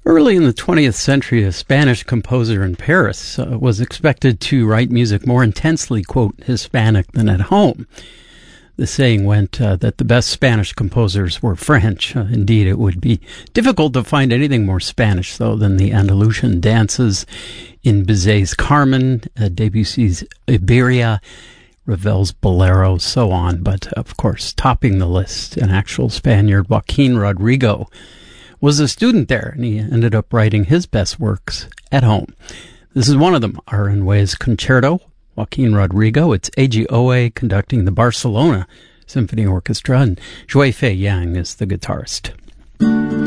Early in the 20th century, a Spanish composer in Paris was expected to write music more intensely, quote, Hispanic than at home. The saying went that the best Spanish composers were French. Indeed, it would be difficult to find anything more Spanish, though, than the Andalusian dances in Bizet's Carmen, Debussy's Iberia, Ravel's Bolero, so on. But, of course, topping the list, an actual Spaniard, Joaquin Rodrigo, was a student there, and he ended up writing his best works at home. This is one of them, Aranjuez Concerto, Joaquin Rodrigo. It's AGOA conducting the Barcelona Symphony Orchestra, and Zhui Fei Yang is the guitarist.